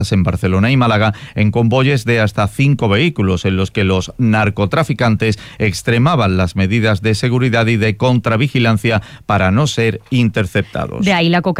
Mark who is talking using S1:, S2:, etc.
S1: en Barcelona y Málaga en convoyes de hasta 5 vehículos en los que los narcotraficantes extremaban las medidas de seguridad y de contravigilancia para no ser interceptados.
S2: De ahí la